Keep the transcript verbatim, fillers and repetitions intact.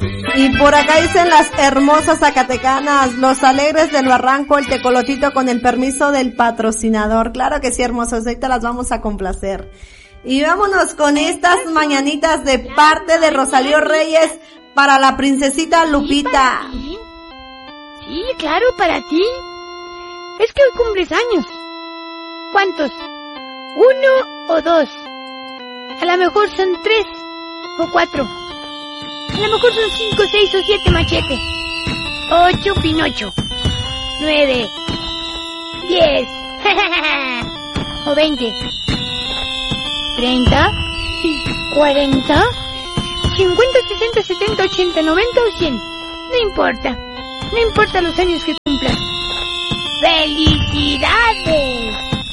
Y por acá dicen las hermosas zacatecanas, los alegres del barranco, el tecolotito con el permiso del patrocinador. Claro que sí, hermosos, ahorita las vamos a complacer. Y vámonos con estas mañanitas de parte de Rosalío Reyes para la princesita Lupita. Sí, sí, claro, para ti. Es que hoy cumples años. ¿Cuántos? ¿Uno o dos? A lo mejor son tres o cuatro. A lo mejor son cinco, seis o siete, Machete. Ocho, Pinocho. Nueve. Diez. O veinte. Treinta. Cuarenta. Cincuenta, sesenta, setenta, ochenta, noventa o cien. No importa. No importa los años que cumplas. ¡Feliz